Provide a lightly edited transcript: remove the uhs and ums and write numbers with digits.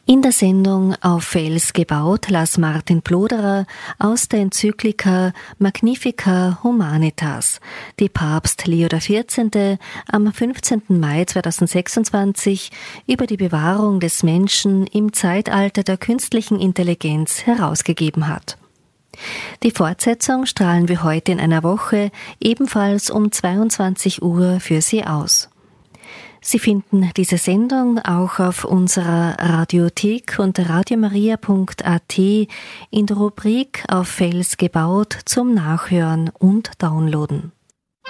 In der Sendung Auf Fels gebaut las Martin Ploderer aus der Enzyklika Magnifica Humanitas, die Papst Leo XIV. Am 15. Mai 2026 über die Bewahrung des Menschen im Zeitalter der künstlichen Intelligenz herausgegeben hat. Die Fortsetzung strahlen wir heute in einer Woche ebenfalls um 22 Uhr für Sie aus. Sie finden diese Sendung auch auf unserer Radiothek unter radiomaria.at in der Rubrik Auf Fels gebaut zum Nachhören und Downloaden.